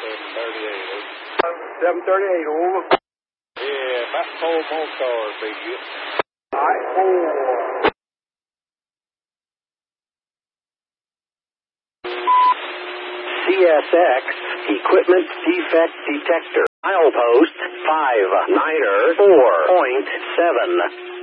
738, over. Yeah, about 4 more cars, be good. All right, 4. CSX Equipment Defect Detector. Milepost 594.7.